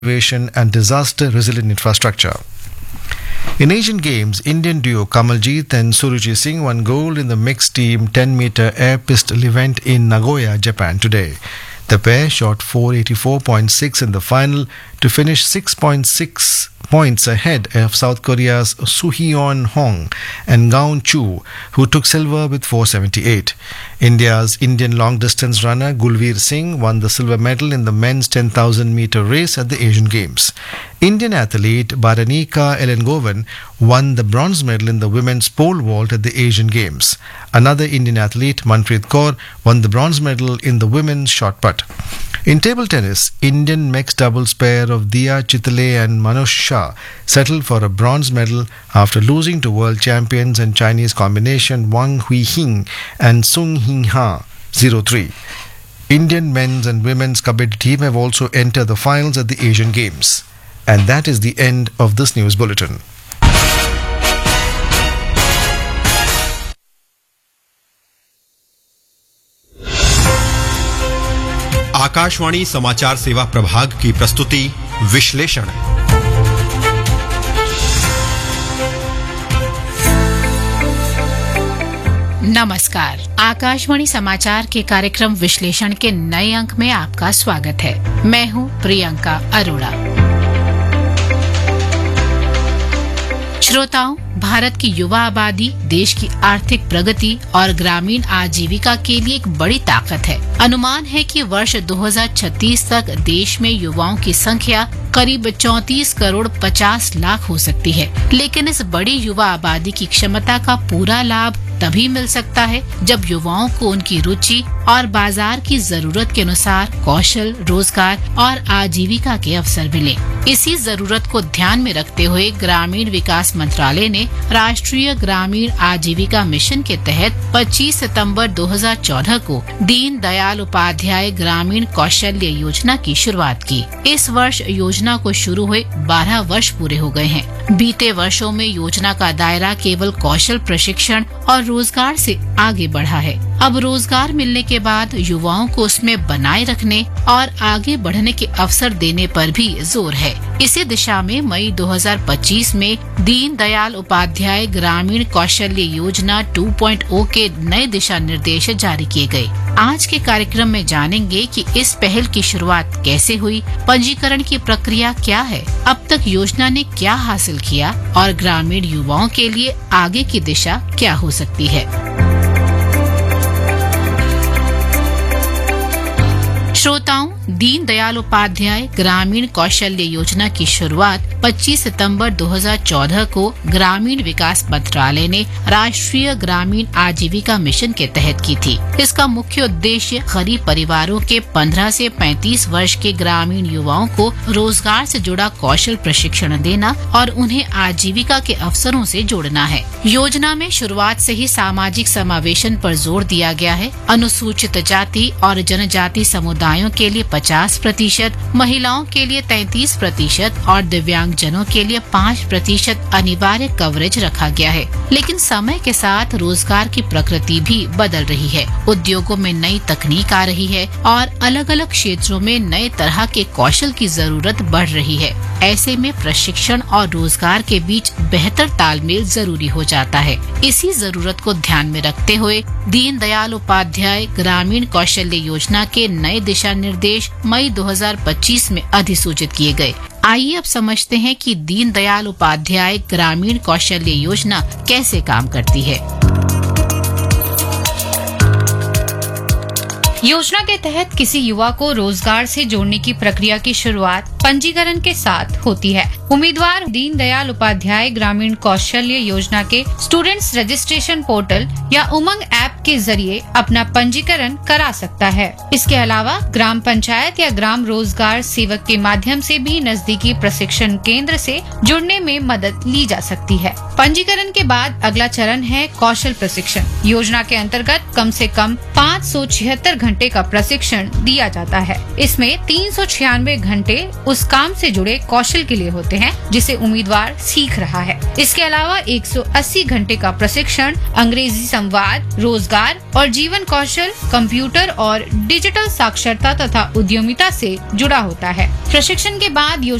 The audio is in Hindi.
innovation and disaster-resilient infrastructure. In Asian Games, Indian duo Kamaljeet and Suruchi Singh won gold in the mixed team 10-meter air pistol event in Nagoya, Japan today. The pair shot 484.6 in the final to finish 6.6 points ahead of South Korea's Soo-hyun Hong and Gaon Chu, who took silver with 478. India's Indian long-distance runner Gulveer Singh won the silver medal in the men's 10,000-meter race at the Asian Games. Indian athlete Baranika Elengovan won the bronze medal in the women's pole vault at the Asian Games. Another Indian athlete, Manpreet Kaur, won the bronze medal in the women's shot put. In table tennis, Indian mixed doubles pair of Diya Chitale and Manoj Shah settled for a bronze medal after losing to world champions and Chinese combination Wang Huihing and Sung Hing Ha 0-3. Indian men's and women's kabaddi team have also entered the finals at the Asian Games. And that is the end of this news bulletin. Akashvani समाचार सेवा प्रभाग की प्रस्तुति विश्लेषण। नमस्कार, आकाशवाणी समाचार के कार्यक्रम विश्लेषण के नए अंक में आपका स्वागत है। मैं हूं प्रियंका अरोड़ा। श्रोताओं, भारत की युवा आबादी देश की आर्थिक प्रगति और ग्रामीण आजीविका के लिए एक बड़ी ताकत है। अनुमान है कि वर्ष 2036 तक देश में युवाओं की संख्या करीब 34 करोड़ 50 लाख हो सकती है। लेकिन इस बड़ी युवा आबादी की क्षमता का पूरा लाभ तभी मिल सकता है जब युवाओं को उनकी रुचि और बाजार की जरूरत के अनुसार कौशल, रोजगार और आजीविका के अवसर मिले। इसी जरूरत को ध्यान में रखते हुए ग्रामीण विकास मंत्रालय ने राष्ट्रीय ग्रामीण आजीविका मिशन के तहत 25 सितंबर 2014 को दीन दयाल उपाध्याय ग्रामीण कौशल्य योजना की शुरुआत की। इस वर्ष योजना को शुरू हुए 12 वर्ष पूरे हो गए हैं। बीते वर्षों में योजना का दायरा केवल कौशल प्रशिक्षण और रोजगार से आगे बढ़ा है। अब रोजगार मिलने के बाद युवाओं को उसमें बनाए रखने और आगे बढ़ने के अवसर देने पर भी जोर है। इसी दिशा में मई 2025 में दीन दयाल उपाध्याय ग्रामीण कौशल्य योजना 2.0 के नए दिशा निर्देश जारी किए गए। आज के कार्यक्रम में जानेंगे कि इस पहल की शुरुआत कैसे हुई, पंजीकरण की प्रक्रिया क्या है, अब तक योजना ने क्या हासिल किया और ग्रामीण युवाओं के लिए आगे की दिशा क्या हो सकती है। श्रोताओं, दीन दयाल उपाध्याय ग्रामीण कौशल्य योजना की शुरुआत 25 सितंबर 2014 को ग्रामीण विकास मंत्रालय ने राष्ट्रीय ग्रामीण आजीविका मिशन के तहत की थी। इसका मुख्य उद्देश्य गरीब परिवारों के 15 से 35 वर्ष के ग्रामीण युवाओं को रोजगार से जुड़ा कौशल प्रशिक्षण देना और उन्हें आजीविका के अवसरों से जोड़ना है। योजना में शुरुआत से ही सामाजिक समावेशन पर जोर दिया गया है। अनुसूचित जाति और जनजाति समुदायों के लिए 50%, महिलाओं के लिए 33% और दिव्यांग जनों के लिए 5% अनिवार्य कवरेज रखा गया है। लेकिन समय के साथ रोजगार की प्रकृति भी बदल रही है। उद्योगों में नई तकनीक आ रही है और अलग अलग क्षेत्रों में नए तरह के कौशल की जरूरत बढ़ रही है। ऐसे में प्रशिक्षण और रोजगार के बीच बेहतर तालमेल जरूरी हो जाता है। इसी जरूरत को ध्यान में रखते हुए दीन दयाल उपाध्याय ग्रामीण कौशल्य योजना के नए दिशा निर्देश मई 2025 में अधिसूचित किए गए। आइए अब समझते हैं कि दीन दयाल उपाध्याय ग्रामीण कौशल्य योजना कैसे काम करती है। योजना के तहत किसी युवा को रोजगार से जोड़ने की प्रक्रिया की शुरुआत पंजीकरण के साथ होती है। उम्मीदवार दीन दयाल उपाध्याय ग्रामीण कौशल्य योजना के स्टूडेंट्स रजिस्ट्रेशन पोर्टल या उमंग ऐप के जरिए अपना पंजीकरण करा सकता है। इसके अलावा ग्राम पंचायत या ग्राम रोजगार सेवक के माध्यम से भी नजदीकी प्रशिक्षण केंद्र से जुड़ने में मदद ली जा सकती है। पंजीकरण के बाद अगला चरण है कौशल प्रशिक्षण। योजना के अंतर्गत कम से कम 576 घंटे का प्रशिक्षण दिया जाता है। इसमें 396 घंटे उस काम से जुड़े कौशल के लिए होते हैं जिसे उम्मीदवार सीख रहा है। इसके अलावा 180 घंटे का प्रशिक्षण अंग्रेजी संवाद, रोजगार और जीवन कौशल, कंप्यूटर और डिजिटल साक्षरता तथा उद्यमिता से जुड़ा होता है। प्रशिक्षण के बाद